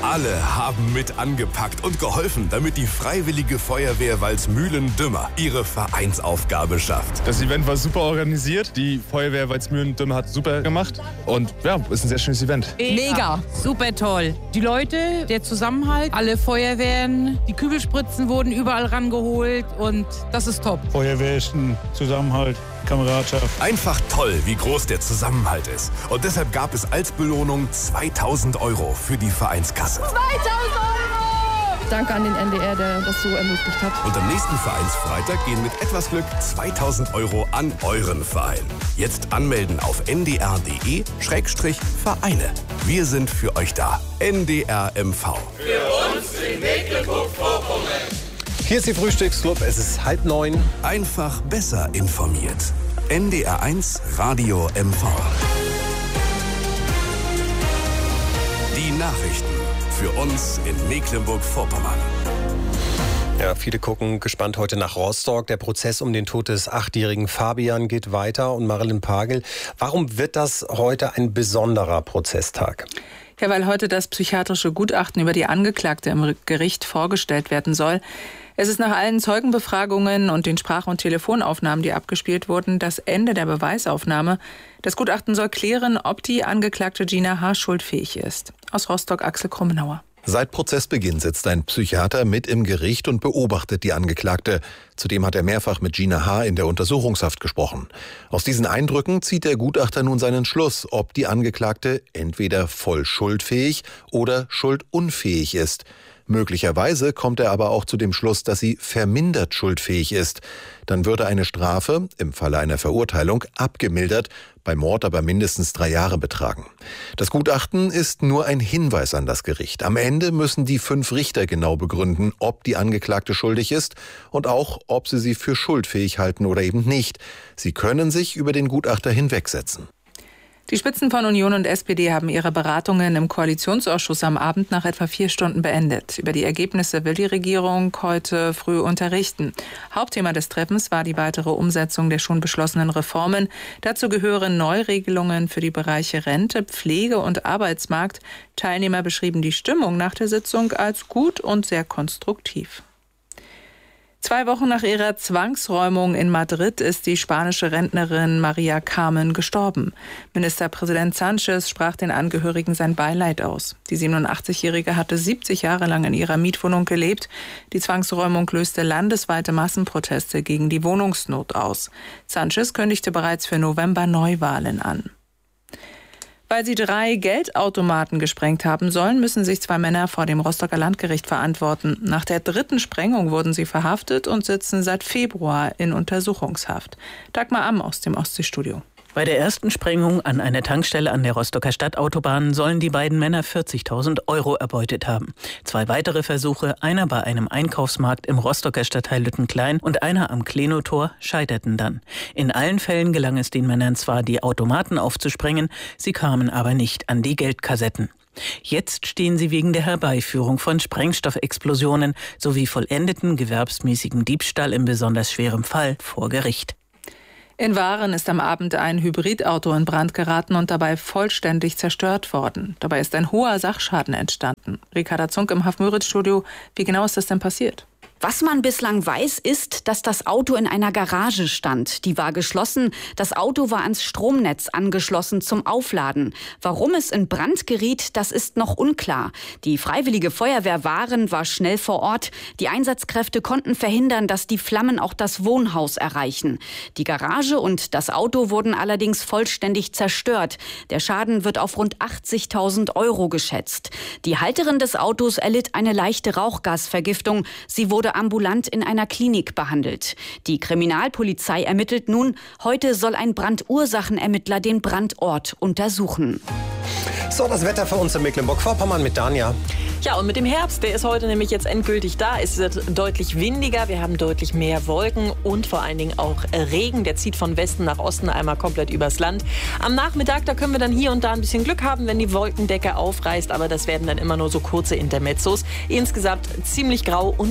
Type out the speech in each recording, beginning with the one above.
Alle haben mit angepackt und geholfen, damit die Freiwillige Feuerwehr Walsmühlen-Dümmer ihre Vereinsaufgabe schafft. Das Event war super organisiert. Die Feuerwehr Walsmühlen-Dümmer hat super gemacht. Und ja, ist ein sehr schönes Event. Mega, super toll. Die Leute, der Zusammenhalt, alle Feuerwehren, die Kübelspritzen wurden überall rangeholt und das ist top. Feuerwehr ist ein Zusammenhalt, Kameradschaft. Einfach toll, wie groß der Zusammenhalt ist. Und deshalb gab es als Belohnung 2.000 € für die Vereinskasse. 2.000 €! Danke an den NDR, der das so ermöglicht hat. Und am nächsten Vereinsfreitag gehen mit etwas Glück 2.000 € an euren Verein. Jetzt anmelden auf ndr.de/Vereine. Wir sind für euch da. NDR MV. Für uns in Mecklenburg-Vorpommern. Hier ist die Frühstücksclub, es ist 8:30. Einfach besser informiert. NDR 1 Radio MV. Die Nachrichten für uns in Mecklenburg-Vorpommern. Ja, viele gucken gespannt heute nach Rostock. Der Prozess um den Tod des 8-jährigen Fabian geht weiter. Und Marilyn Pagel, warum wird das heute ein besonderer Prozesstag? Ja, weil heute das psychiatrische Gutachten über die Angeklagte im Gericht vorgestellt werden soll. Es ist nach allen Zeugenbefragungen und den Sprach- und Telefonaufnahmen, die abgespielt wurden, das Ende der Beweisaufnahme. Das Gutachten soll klären, ob die Angeklagte Gina H. schuldfähig ist. Aus Rostock Axel Krummenauer. Seit Prozessbeginn sitzt ein Psychiater mit im Gericht und beobachtet die Angeklagte. Zudem hat er mehrfach mit Gina H. in der Untersuchungshaft gesprochen. Aus diesen Eindrücken zieht der Gutachter nun seinen Schluss, ob die Angeklagte entweder voll schuldfähig oder schuldunfähig ist. Möglicherweise kommt er aber auch zu dem Schluss, dass sie vermindert schuldfähig ist. Dann würde eine Strafe, im Falle einer Verurteilung, abgemildert, bei Mord aber mindestens 3 Jahre betragen. Das Gutachten ist nur ein Hinweis an das Gericht. Am Ende müssen die 5 Richter genau begründen, ob die Angeklagte schuldig ist und auch, ob sie für schuldfähig halten oder eben nicht. Sie können sich über den Gutachter hinwegsetzen. Die Spitzen von Union und SPD haben ihre Beratungen im Koalitionsausschuss am Abend nach etwa 4 Stunden beendet. Über die Ergebnisse will die Regierung heute früh unterrichten. Hauptthema des Treffens war die weitere Umsetzung der schon beschlossenen Reformen. Dazu gehören Neuregelungen für die Bereiche Rente, Pflege und Arbeitsmarkt. Teilnehmer beschrieben die Stimmung nach der Sitzung als gut und sehr konstruktiv. 2 Wochen nach ihrer Zwangsräumung in Madrid ist die spanische Rentnerin Maria Carmen gestorben. Ministerpräsident Sánchez sprach den Angehörigen sein Beileid aus. Die 87-Jährige hatte 70 Jahre lang in ihrer Mietwohnung gelebt. Die Zwangsräumung löste landesweite Massenproteste gegen die Wohnungsnot aus. Sánchez kündigte bereits für November Neuwahlen an. Weil sie 3 Geldautomaten gesprengt haben sollen, müssen sich 2 Männer vor dem Rostocker Landgericht verantworten. Nach der 3. Sprengung wurden sie verhaftet und sitzen seit Februar in Untersuchungshaft. Dagmar Amm aus dem Ostseestudio. Bei der ersten Sprengung an einer Tankstelle an der Rostocker Stadtautobahn sollen die beiden Männer 40.000 € erbeutet haben. 2 weitere Versuche, einer bei einem Einkaufsmarkt im Rostocker Stadtteil Lüttenklein und einer am Klenotor, scheiterten dann. In allen Fällen gelang es den Männern zwar, die Automaten aufzusprengen, sie kamen aber nicht an die Geldkassetten. Jetzt stehen sie wegen der Herbeiführung von Sprengstoffexplosionen sowie vollendeten gewerbsmäßigen Diebstahl in besonders schwerem Fall vor Gericht. In Waren ist am Abend ein Hybridauto in Brand geraten und dabei vollständig zerstört worden. Dabei ist ein hoher Sachschaden entstanden. Ricarda Zunk im Haf-Müritz-Studio. Wie genau ist das denn passiert? Was man bislang weiß, ist, dass das Auto in einer Garage stand. Die war geschlossen. Das Auto war ans Stromnetz angeschlossen zum Aufladen. Warum es in Brand geriet, das ist noch unklar. Die Freiwillige Feuerwehr Waren war schnell vor Ort. Die Einsatzkräfte konnten verhindern, dass die Flammen auch das Wohnhaus erreichen. Die Garage und das Auto wurden allerdings vollständig zerstört. Der Schaden wird auf rund 80.000 € geschätzt. Die Halterin des Autos erlitt eine leichte Rauchgasvergiftung. Sie wurde ambulant in einer Klinik behandelt. Die Kriminalpolizei ermittelt nun. Heute soll ein Brandursachenermittler den Brandort untersuchen. So, das Wetter für uns in Mecklenburg-Vorpommern mit Danja. Ja, und mit dem Herbst, der ist heute nämlich jetzt endgültig da. Es wird deutlich windiger, wir haben deutlich mehr Wolken und vor allen Dingen auch Regen. Der zieht von Westen nach Osten einmal komplett übers Land. Am Nachmittag, da können wir dann hier und da ein bisschen Glück haben, wenn die Wolkendecke aufreißt. Aber das werden dann immer nur so kurze Intermezzos. Insgesamt ziemlich grau und auch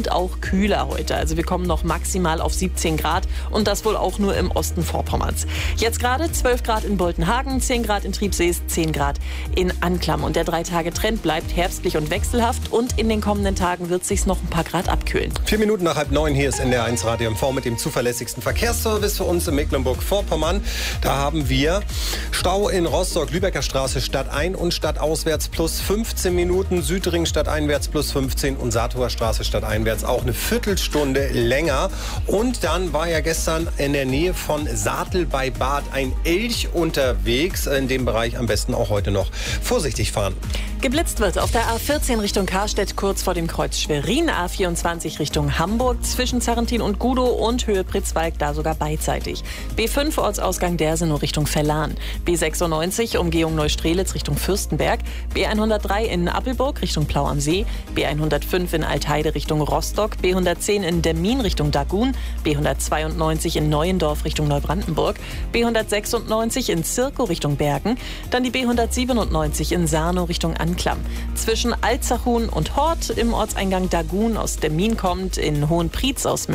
kühler heute. Also wir kommen noch maximal auf 17 Grad und das wohl auch nur im Osten Vorpommerns. Jetzt gerade 12 Grad in Boltenhagen, 10 Grad in Triebsees, 10 Grad in Anklam. Und der 3-Tage-Trend bleibt herbstlich und wechselhaft und in den kommenden Tagen wird es sich noch ein paar Grad abkühlen. 4 Minuten nach 8:30, hier ist NDR 1 Radio MV mit dem zuverlässigsten Verkehrsservice für uns in Mecklenburg-Vorpommern. Da haben wir Stau in Rostock, Lübecker Straße stadtein- und stadtauswärts plus 15 Minuten, Südring stadteinwärts plus 15 und Saartower Straße stadteinwärts auch eine Viertelstunde länger. Und dann war ja gestern in der Nähe von Saatel bei Bad ein Elch unterwegs. In dem Bereich am besten auch heute noch vorsichtig fahren. Geblitzt wird auf der A14 Richtung Karstedt kurz vor dem Kreuz Schwerin, A24 Richtung Hamburg zwischen Zarrentin und Gudow und Höhe Pritzwalk, da sogar beidseitig. B5 Ortsausgang Dersenow Richtung Verlan, B96 Umgehung Neustrelitz Richtung Fürstenberg, B103 in Appelburg Richtung Plau am See, B105 in Altheide Richtung Rostock, B110 in Demmin Richtung Dagun, B192 in Neuendorf Richtung Neubrandenburg, B196 in Zirkow Richtung Bergen, dann die B197 in Sarnow Richtung Anklam. Zwischen Alzachhuhn und Hort im Ortseingang Dagun aus Demmin kommt, in Hohenpritz aus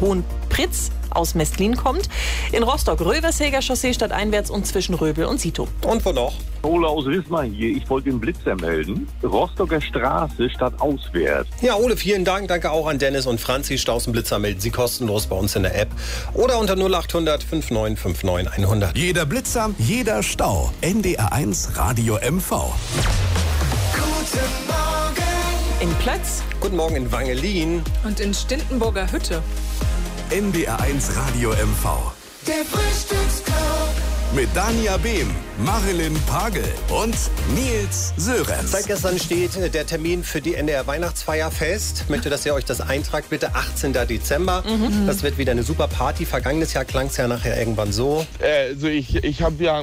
Mestlin kommt, in Rostock Röversheger Chaussee stadteinwärts und zwischen Röbel und Sito. Und wo noch? Ole aus Wismar hier. Ich wollte den Blitzer melden. Rostocker Straße stadtauswärts. Ja, Ole, vielen Dank. Danke auch an Dennis und Franzi. Stausenblitzer melden Sie kostenlos bei uns in der App oder unter 0800 5959 100. Jeder Blitzer, jeder Stau. NDR 1 Radio MV. Guten Morgen in Plötz. Guten Morgen in Wangelin. Und in Stindenburger Hütte. NDR 1 Radio MV. Der Frühstücksclub. Mit Dania Behm, Marilyn Pagel und Nils Sörenz. Seit gestern steht der Termin für die NDR Weihnachtsfeier fest. Ich möchte, dass ihr euch das eintragt, bitte 18. Dezember. Das wird wieder eine super Party. Vergangenes Jahr klang es ja nachher irgendwann so. Also ich habe ja,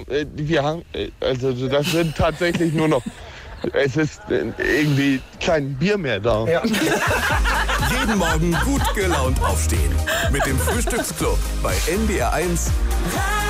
also das sind tatsächlich nur noch, es ist irgendwie kein Bier mehr da. Ja. Jeden Morgen gut gelaunt aufstehen. Mit dem Frühstücksclub bei NDR 1.